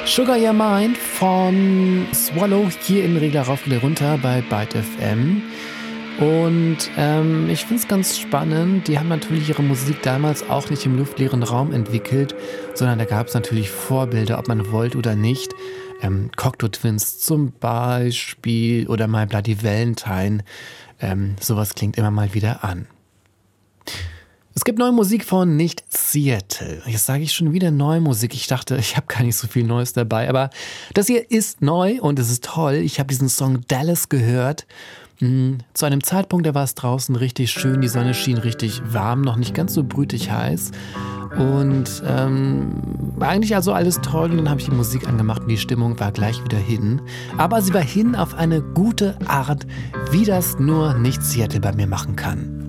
Sugar Your Mind von Swallow hier in Regler rauf, Regler runter bei Byte FM. Und ich finde es ganz spannend, die haben natürlich ihre Musik damals auch nicht im luftleeren Raum entwickelt, sondern da gab es natürlich Vorbilder, ob man wollte oder nicht. Cocteau Twins zum Beispiel oder My Bloody Valentine. Sowas klingt immer mal wieder an. Es gibt neue Musik von Nicht Seattle. Jetzt sage ich schon wieder neue Musik. Ich dachte, ich habe gar nicht so viel Neues dabei. Aber das hier ist neu und es ist toll. Ich habe diesen Song Dallas gehört. Zu einem Zeitpunkt, da war es draußen richtig schön. Die Sonne schien richtig warm, noch nicht ganz so brütig heiß. Und eigentlich also alles toll. Und dann habe ich die Musik angemacht und die Stimmung war gleich wieder hin. Aber sie war hin auf eine gute Art, wie das nur Nicht Seattle bei mir machen kann.